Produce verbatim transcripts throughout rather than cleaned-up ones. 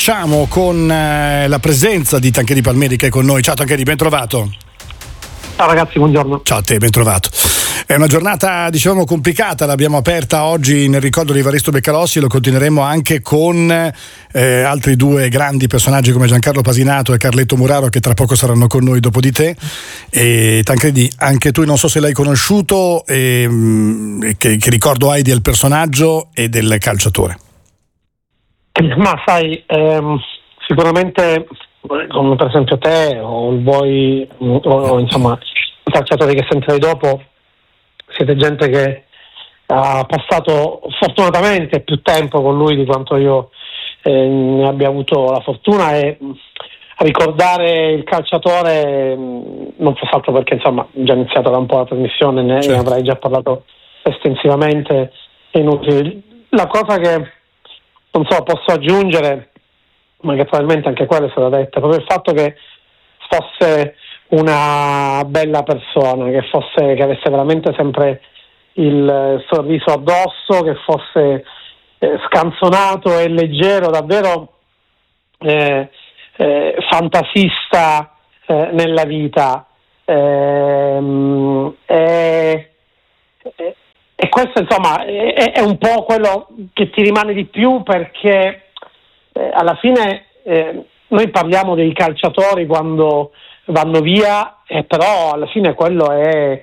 facciamo con eh, la presenza di Tancredi Palmeri che è con noi. Ciao Tancredi, ben trovato. Ciao ragazzi, buongiorno. Ciao a te, ben trovato. È una giornata, diciamo, complicata, l'abbiamo aperta oggi nel ricordo di Evaristo Beccarossi e lo continueremo anche con eh, altri due grandi personaggi come Giancarlo Pasinato e Carletto Muraro, che tra poco saranno con noi dopo di te. E Tancredi, anche tu non so se l'hai conosciuto, e, che, che ricordo hai del personaggio e del calciatore? Ma sai, ehm, sicuramente come per esempio te o voi o, o insomma i calciatori che sentirei dopo, siete gente che ha passato fortunatamente più tempo con lui di quanto io eh, ne abbia avuto la fortuna, e ricordare il calciatore non fosse altro perché insomma già iniziato da un po' la trasmissione, ne certo. Avrai già parlato estensivamente, è inutile. La cosa che non so, posso aggiungere, ma che probabilmente anche quella è stata detta, proprio il fatto che fosse una bella persona, che fosse, che avesse veramente sempre il sorriso addosso, che fosse eh, scanzonato e leggero, davvero eh, eh, fantasista eh, nella vita. Eh, eh, eh, E questo insomma è, è un po' quello che ti rimane di più, perché eh, alla fine eh, noi parliamo dei calciatori quando vanno via, eh, però alla fine quello è,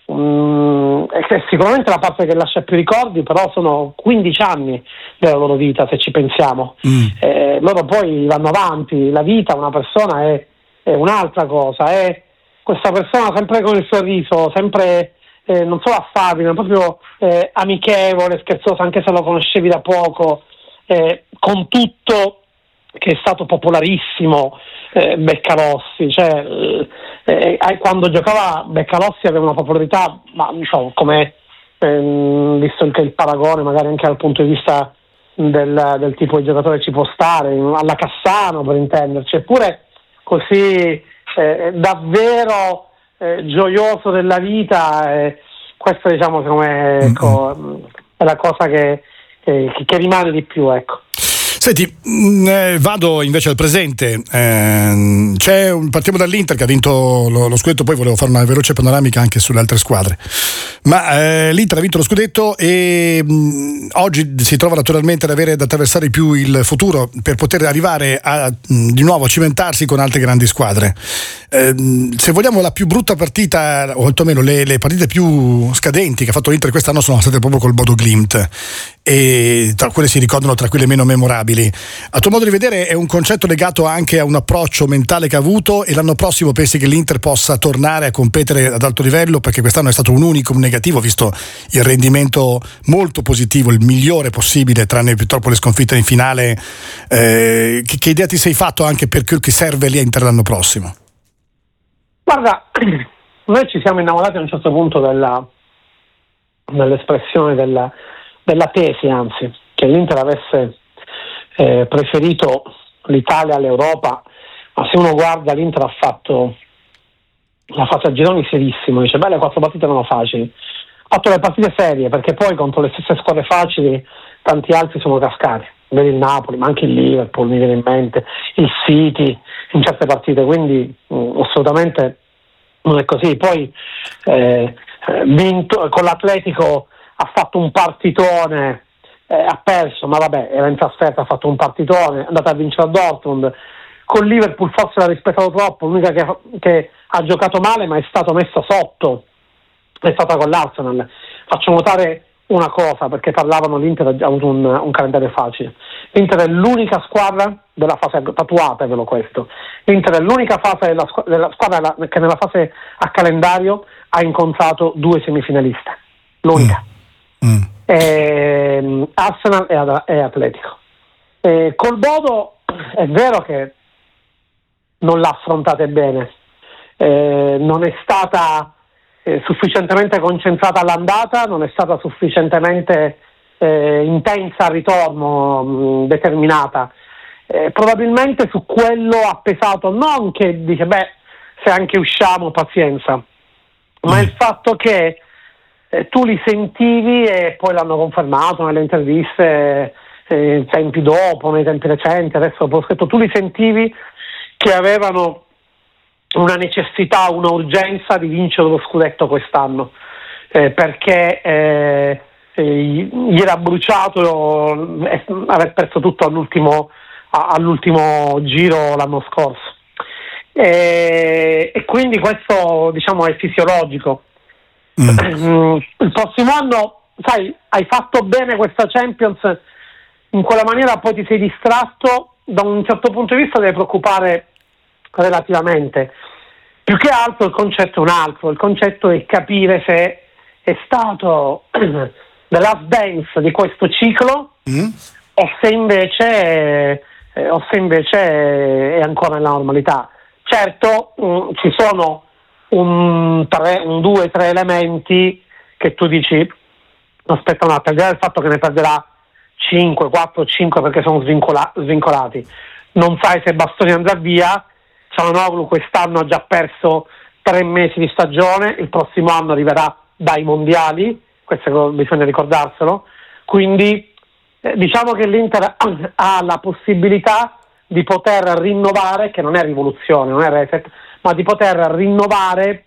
um, è sicuramente la parte che lascia più ricordi, però sono quindici anni della loro vita, se ci pensiamo. Mm. Eh, loro poi vanno avanti, la vita, una persona è, è un'altra cosa, è questa persona sempre con il sorriso, sempre... Eh, non solo affabile, ma proprio eh, amichevole, scherzoso, anche se lo conoscevi da poco, eh, con tutto che è stato popolarissimo eh, Beccarossi, cioè eh, eh, quando giocava Beccarossi aveva una popolarità, ma diciamo, come ehm, visto anche il paragone magari anche dal punto di vista del, del tipo di giocatore ci può stare, alla Cassano per intenderci, eppure così eh, davvero Eh, gioioso della vita, eh, questo diciamo come ecco, mm-hmm. è la cosa che, che, che rimane di più, ecco. Senti, mh, eh, vado invece al presente. Eh, c'è un, partiamo dall'Inter che ha vinto lo, lo scudetto, poi volevo fare una veloce panoramica anche sulle altre squadre. Ma eh, l'Inter ha vinto lo scudetto e mh, oggi si trova naturalmente ad avere da attraversare più il futuro per poter arrivare a mh, di nuovo a cimentarsi con altre grandi squadre. Eh, se vogliamo, la più brutta partita, o almeno le, le partite più scadenti che ha fatto l'Inter quest'anno sono state proprio col Bodo Glimt, e tra quelle si ricordano, tra quelle meno memorabili. A tuo modo di vedere è un concetto legato anche a un approccio mentale che ha avuto, e l'anno prossimo pensi che l'Inter possa tornare a competere ad alto livello, perché quest'anno è stato un unicum negativo visto il rendimento molto positivo, il migliore possibile tranne purtroppo le sconfitte in finale. Eh, che, che idea ti sei fatto anche per quel che serve l'Inter l'anno prossimo? Guarda, noi ci siamo innamorati a un certo punto della, dell'espressione della, della tesi, anzi, che l'Inter avesse eh, preferito l'Italia all'Europa, ma se uno guarda, l'Inter ha fatto la fase a gironi serissimo, dice beh, le quattro partite erano facili, ha fatto le partite serie, perché poi contro le stesse squadre facili tanti altri sono cascati, vedi il Napoli, ma anche il Liverpool mi viene in mente, il City in certe partite, quindi mh, assolutamente non è così. Poi eh, vinto con l'Atletico, ha fatto un partitone, eh, ha perso, ma vabbè, era in trasferta, ha fatto un partitone, è andata a vincere a Dortmund. Con Liverpool forse l'ha rispettato troppo, l'unica che, che ha giocato male ma è stato messa sotto è stata con l'Arsenal. Faccio notare una cosa, perché parlavano, l'Inter ha avuto un, un calendario facile. L'Inter è l'unica squadra della fase, tatuatevelo questo, l'Inter è l'unica fase della, della squadra che nella fase a calendario ha incontrato due semifinaliste, l'unica. Mm. Mm. E, Arsenal e, e Atletico. E col Bodo è vero che non l'ha affrontate bene, eh, non è stata eh, sufficientemente concentrata all'andata, non è stata sufficientemente eh, intensa al ritorno, mh, determinata. Eh, probabilmente su quello ha pesato, non che dice beh, se anche usciamo pazienza, ma mm. il fatto che eh, tu li sentivi, e poi l'hanno confermato nelle interviste, eh, tempi dopo, nei tempi recenti, adesso ho scritto, tu li sentivi che avevano una necessità, una urgenza di vincere lo scudetto quest'anno, eh, perché eh, eh, gli era bruciato eh, aver perso tutto all'ultimo, a, all'ultimo giro l'anno scorso. E, e quindi questo, diciamo, è fisiologico. Mm. Il prossimo anno, sai, hai fatto bene questa Champions, in quella maniera poi ti sei distratto, da un certo punto di vista devi preoccupare relativamente. Più che altro il concetto è un altro, il concetto è capire se è stato the last dance di questo ciclo mm. o se invece eh, o se invece è ancora nella normalità. Certo, mh, ci sono un, tre, un due, tre elementi che tu dici aspetta un attimo, al di là del fatto che ne perderà cinque, quattro, cinque perché sono svincola, svincolati, non sai se Bastoni andrà via. Çalhanoğlu quest'anno ha già perso tre mesi di stagione, il prossimo anno arriverà dai mondiali, questo bisogna ricordarselo, quindi eh, diciamo che l'Inter ha la possibilità di poter rinnovare, che non è rivoluzione, non è reset, ma di poter rinnovare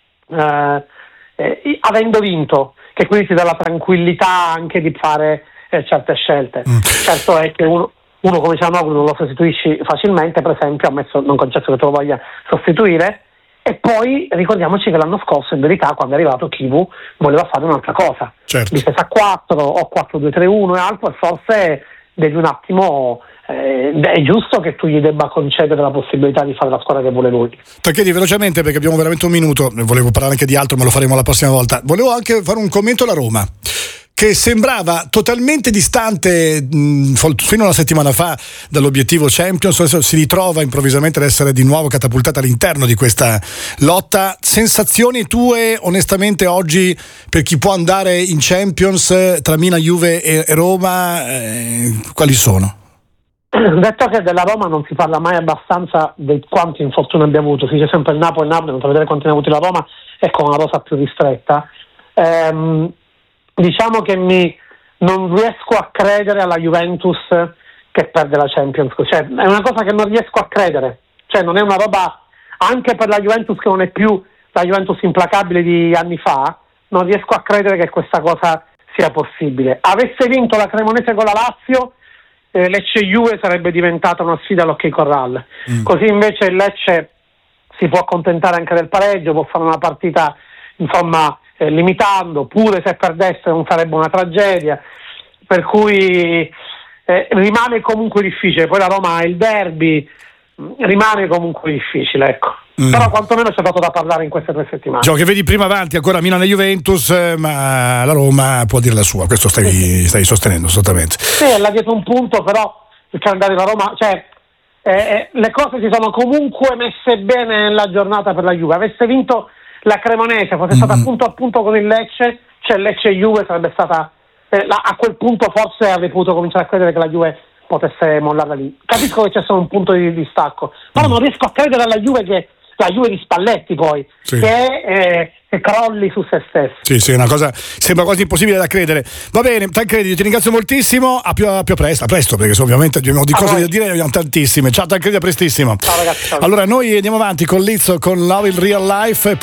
eh, eh, avendo vinto, che quindi ti dà la tranquillità anche di fare eh, certe scelte. Mm. Certo è che uno Uno come Çalhanoğlu non lo sostituisci facilmente, per esempio, ammesso non concesso che tu lo voglia sostituire, e poi ricordiamoci che l'anno scorso in verità quando è arrivato Chivu voleva fare un'altra cosa, certo. Difesa a quattro o quattro due tre uno e altro, e forse devi un attimo eh, è giusto che tu gli debba concedere la possibilità di fare la squadra che vuole lui. Tacchedi, velocemente perché abbiamo veramente un minuto, volevo parlare anche di altro ma lo faremo la prossima volta. Volevo anche fare un commento alla Roma, che sembrava totalmente distante mh, fino a una settimana fa dall'obiettivo Champions, adesso si ritrova improvvisamente ad essere di nuovo catapultata all'interno di questa lotta. Sensazioni tue onestamente oggi per chi può andare in Champions tra Milan, Juve e, e Roma, eh, quali sono? Detto che della Roma non si parla mai abbastanza di quanti infortuni abbia avuto, si dice sempre il Napoli, il Napoli, non fa vedere quanti ne ha avuti la Roma e con una rosa più ristretta. Ehm, Diciamo che mi non riesco a credere alla Juventus che perde la Champions, cioè è una cosa che non riesco a credere, cioè non è una roba, anche per la Juventus che non è più la Juventus implacabile di anni fa, non riesco a credere che questa cosa sia possibile. Avesse vinto la Cremonese con la Lazio, eh, Lecce-Juve sarebbe diventata una sfida all'Hockey Corral, mm. così invece il Lecce si può accontentare anche del pareggio, può fare una partita insomma Eh, limitando, pure se perdesse non sarebbe una tragedia, per cui eh, rimane comunque difficile. Poi la Roma ha il derby, rimane comunque difficile, ecco. Mm. Però quantomeno c'è dato da parlare in queste tre settimane. Gio, che vedi prima avanti ancora Milan e Juventus, ma la Roma può dire la sua, questo stai, sì. stai sostenendo assolutamente. Sì, è là dietro un punto, però il calendario della Roma, cioè eh, le cose si sono comunque messe bene nella giornata per la Juve. Avesse vinto la Cremonese, fosse stata mm-hmm. punto a punto con il Lecce, cioè Lecce e Juve sarebbe stata eh, la, a quel punto forse avrei potuto cominciare a credere che la Juve potesse mollarla lì. Capisco che c'è solo un punto di distacco, però mm. non riesco a credere alla Juve, che la Juve di Spalletti poi sì. che, eh, che crolli su se stesso. Sì, sì, una cosa sembra quasi impossibile da credere. Va bene, Tancredi, ti ringrazio moltissimo, a più, a più presto, a presto, perché so, ovviamente abbiamo di a cose voi. da dire, ne abbiamo tantissime. Ciao Tancredi, a prestissimo. Ciao ragazzi. Ciao. Allora noi andiamo avanti con Lizzo, con Love in Real Life.